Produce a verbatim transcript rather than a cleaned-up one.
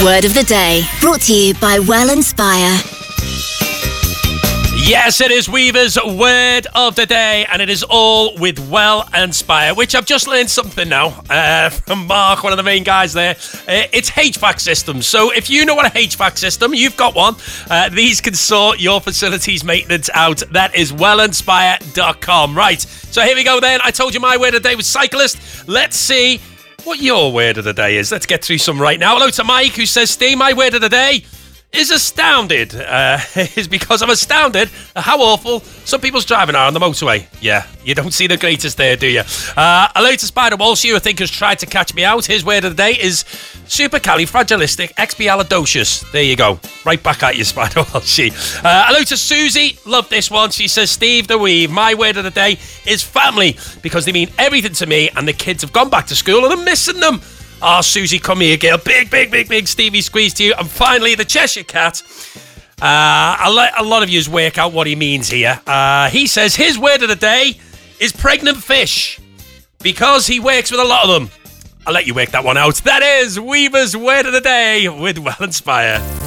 Word of the Day, brought to you by Well Inspire. Yes, it is Weaver's Word of the Day, and it is all with Well Inspire, which I've just learned something now uh, from Mark, one of the main guys there. Uh, it's H V A C systems. So if you know what a H V A C system, you've got one. Uh, these can sort your facilities maintenance out. That is well inspire dot com. Right, so here we go then. I told you my word of the day was cyclist. Let's see what your word of the day is. Let's get through some right now. Hello to Mike, who says, Steve, my word of the day is astounded. Uh, is because I'm astounded at how awful some people's driving are on the motorway. Yeah, you don't see the greatest there, do you? Uh, hello to Spider Walsh, who I think has tried to catch me out. His word of the day is supercalifragilisticexpialidocious. There you go. Right back at you, Spider Walsh. Uh, hello to Susie. Love this one. She says, Steve the Weave, my word of the day is family, because they mean everything to me, and the kids have gone back to school and I'm missing them. Oh, Susie, come here, girl. Big, big, big, big Stevie squeeze to you. And finally, the Cheshire Cat. Uh, I'll let a lot of you work out what he means here. Uh, he says his word of the day is pregnant fish, because he works with a lot of them. I'll let you work that one out. That is Weaver's Word of the Day with Well Inspire.